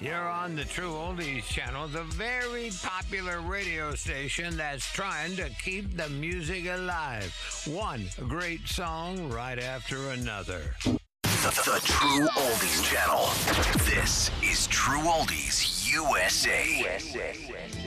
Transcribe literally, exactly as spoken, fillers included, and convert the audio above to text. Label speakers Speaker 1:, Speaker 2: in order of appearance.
Speaker 1: You're on the True Oldies channel, the very popular radio station that's trying to keep the music alive. One great song right after another.
Speaker 2: The, the True Oldies channel. This is True Oldies U S A. U S A.